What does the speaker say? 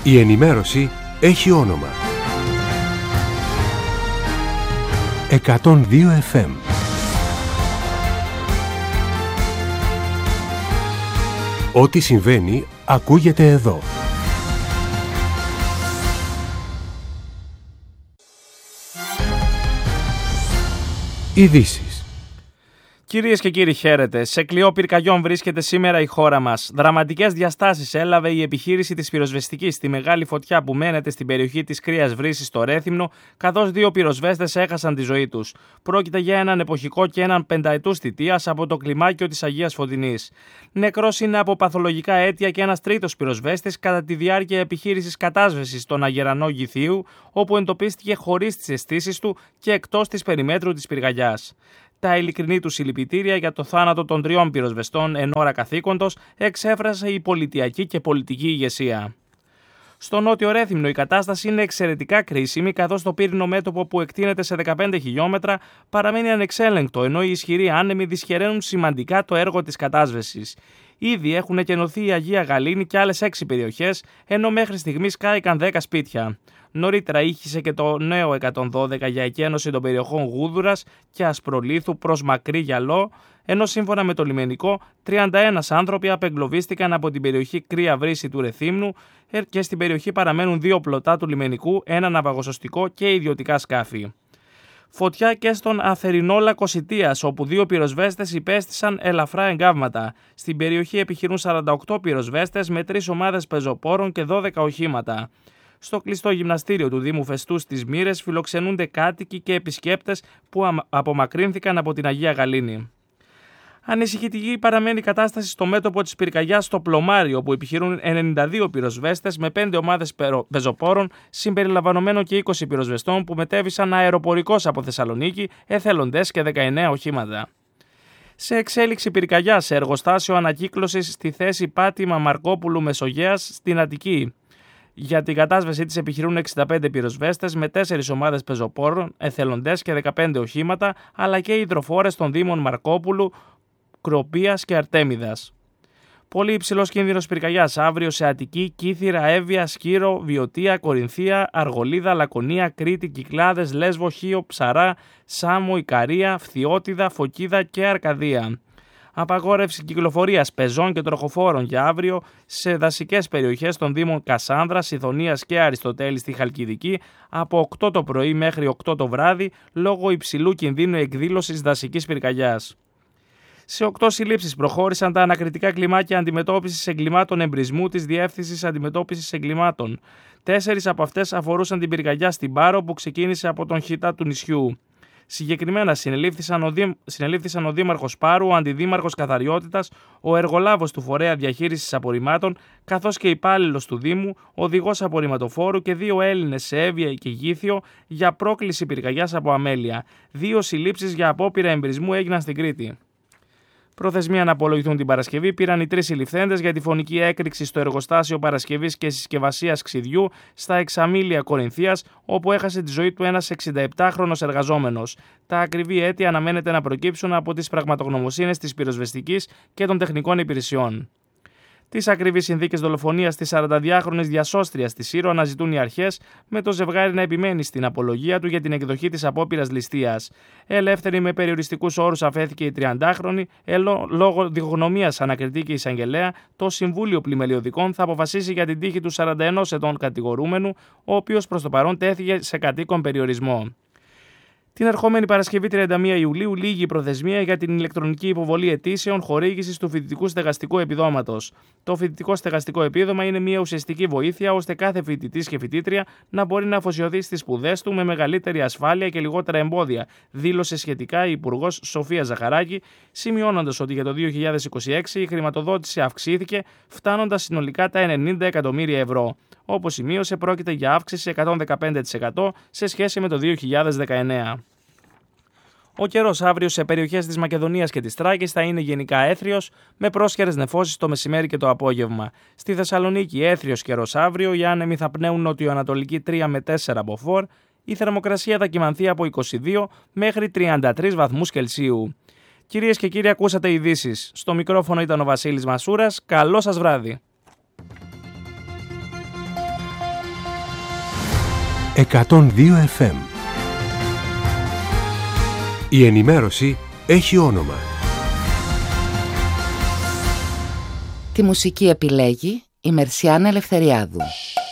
Η ενημέρωση έχει όνομα. 102 FM. Ό,τι συμβαίνει ακούγεται εδώ. Ειδήσεις. Κυρίες και κύριοι, χαίρετε. Σε κλειό πυρκαγιών βρίσκεται σήμερα η χώρα μας. Δραματικές διαστάσεις έλαβε η επιχείρηση της πυροσβεστικής στη μεγάλη φωτιά που μένεται στην περιοχή της Κρύας Βρύσης στο Ρέθυμνο, καθώς 2 πυροσβέστες έχασαν τη ζωή τους. Πρόκειται για έναν εποχικό και έναν πενταετούς θητείας από το κλιμάκιο της Αγίας Φωτεινής. Νεκρός είναι από παθολογικά αίτια και ένας τρίτος πυροσβέστης κατά τη διάρκεια επιχείρησης κατάσβεσης στον Αγερανό Γηθίου, όπου εντοπίστηκε χωρίς τις αισθήσεις του και εκτός της περιμέτρου της πυρκαγιάς. Τα ειλικρινή του συλληπιτήρια για το θάνατο των 3 πυροσβεστών εν ώρα καθήκοντος εξέφρασε η πολιτιακή και πολιτική ηγεσία. Στο νότιο Ρέθυμνο η κατάσταση είναι εξαιρετικά κρίσιμη, καθώς το πύρινο μέτωπο που εκτείνεται σε 15 χιλιόμετρα παραμένει ανεξέλεγκτο, ενώ οι ισχυροί άνεμοι δυσχεραίνουν σημαντικά το έργο της κατάσβεσης. Ήδη έχουν εκενωθεί η Αγία Γαλήνη και άλλες 6 περιοχές, ενώ μέχρι στιγμής κάηκαν 10 σπίτια. Νωρίτερα ήχησε και το νέο 112 για εκένωση των περιοχών Γούδουρας και Ασπρολίθου προς Μακρύ Γυαλό, ενώ σύμφωνα με το λιμενικό 31 άνθρωποι απεγκλωβίστηκαν από την περιοχή Κρύα Βρύση του Ρεθύμνου και στην περιοχή παραμένουν 2 πλωτά του λιμενικού, ένα ναυαγοσωστικό και ιδιωτικά σκάφη. Φωτιά και στον Αθερινό Λακωσιτίας, όπου 2 πυροσβέστες υπέστησαν ελαφρά εγκάβματα. Στην περιοχή επιχειρούν 48 πυροσβέστες με 3 ομάδες πεζοπόρων και 12 οχήματα. Στο κλειστό γυμναστήριο του Δήμου Φεστού στις Μύρες φιλοξενούνται κάτοικοι και επισκέπτες που απομακρύνθηκαν από την Αγία Γαλήνη. Ανησυχητική παραμένει η κατάσταση στο μέτωπο της πυρκαγιάς στο Πλωμάρι, όπου επιχειρούν 92 πυροσβέστες με 5 ομάδες πεζοπόρων, συμπεριλαμβανομένων και 20 πυροσβεστών που μετέβησαν αεροπορικώς από Θεσσαλονίκη, εθελοντές και 19 οχήματα. Σε εξέλιξη πυρκαγιά σε εργοστάσιο ανακύκλωσης στη θέση Πάτημα Μαρκόπουλου Μεσογείας στην Αττική. Για την κατάσβεσή της επιχειρούν 65 πυροσβέστες με 4 ομάδες πεζοπόρων, εθελοντές και 15 οχήματα, αλλά και υδροφόρες των Δήμων Μαρκόπουλου, Κροπίας και Αρτέμιδας. Πολύ υψηλός κίνδυνος πυρκαγιάς αύριο σε Αττική, Κύθυρα, Εύβοια, Σκύρο, Βιωτία, Κορινθία, Αργολίδα, Λακωνία, Κρήτη, Κυκλάδες, Λέσβο, Χίο, Ψαρά, Σάμο, Ικαρία, Φθιώτιδα, Φωκίδα και Αρκαδία. Απαγόρευση κυκλοφορίας πεζών και τροχοφόρων για αύριο σε δασικές περιοχές των Δήμων Κασάνδρας, Ιδονίας και Αριστοτέλη στη Χαλκιδική από 8 το πρωί μέχρι 8 το βράδυ λόγω υψηλού κινδύνου εκδήλωσης δασικής πυρκαγιάς. Σε 8 συλλήψεις προχώρησαν τα ανακριτικά κλιμάκια αντιμετώπισης εγκλημάτων εμπρισμού της Διεύθυνσης Αντιμετώπισης Εγκλημάτων. 4 από αυτές αφορούσαν την πυρκαγιά στην Πάρο που ξεκίνησε από τον Χιτά του νησιού. Συγκεκριμένα συνελήφθησαν ο Δήμαρχος Πάρου, ο Αντιδήμαρχος Καθαριότητας, ο εργολάβος του Φορέα Διαχείρισης Απορριμμάτων, καθώς και υπάλληλος του Δήμου, οδηγός απορριμματοφόρου και 2 Έλληνες σε Εύβοια και Γήθιο για πρόκληση πυρκαγιάς από αμέλεια. 2 συλλήψεις για απόπειρα εμπρισμού έγιναν στην Κρήτη. Προθεσμία να απολογηθούν την Παρασκευή πήραν οι 3 συλληφθέντες για τη φωνική έκρηξη στο εργοστάσιο παρασκευής και συσκευασίας ξυδιού στα Εξαμήλια Κορινθίας, όπου έχασε τη ζωή του ένας 67χρονος εργαζόμενος. Τα ακριβή αίτια αναμένεται να προκύψουν από τις πραγματογνωμοσύνες της πυροσβεστικής και των τεχνικών υπηρεσιών. Τις ακριβείς συνθήκες δολοφονίας της 42χρονης διασώστριας της Σύρο αναζητούν οι αρχές, με το ζευγάρι να επιμένει στην απολογία του για την εκδοχή της απόπειρας ληστείας. Ελεύθερη με περιοριστικούς όρους αφέθηκε η 30χρονη, λόγω διχογνωμίας ανακριτή και εισαγγελέα, το Συμβούλιο Πλημελιωδικών θα αποφασίσει για την τύχη του 41 ετών κατηγορούμενου, ο οποίος προς το παρόν τέθηκε σε κατοίκον περιορισμό. Την ερχόμενη Παρασκευή 31 Ιουλίου λήγει η προθεσμία για την ηλεκτρονική υποβολή αιτήσεων χορήγησης του φοιτητικού στεγαστικού επιδόματος. Το φοιτητικό στεγαστικό επίδομα είναι μια ουσιαστική βοήθεια ώστε κάθε φοιτητής και φοιτήτρια να μπορεί να αφοσιωθεί στις σπουδές του με μεγαλύτερη ασφάλεια και λιγότερα εμπόδια, δήλωσε σχετικά η Υπουργός Σοφία Ζαχαράκη, σημειώνοντας ότι για το 2026 η χρηματοδότηση αυξήθηκε, φτάνοντας συνολικά τα 90 εκατομμύρια ευρώ. Όπως σημείωσε, πρόκειται για αύξηση 115% σε σχέση με το 2019. Ο καιρός αύριο σε περιοχές της Μακεδονίας και της Θράκης θα είναι γενικά έθριος, με πρόσχερες νεφώσεις το μεσημέρι και το απόγευμα. Στη Θεσσαλονίκη έθριος καιρός αύριο, οι άνεμοι θα πνέουν νοτιοανατολική 3 με 4 μποφόρ, η θερμοκρασία θα κυμανθεί από 22 μέχρι 33 βαθμούς Κελσίου. Κυρίες και κύριοι, ακούσατε ειδήσεις. Στο μικρόφωνο ήταν ο Βασίλης Μασούρας. Καλό σας βράδυ. 102 FM. Η ενημέρωση έχει όνομα. Τη μουσική επιλέγει η Μερσιάνα Ελευθεριάδου.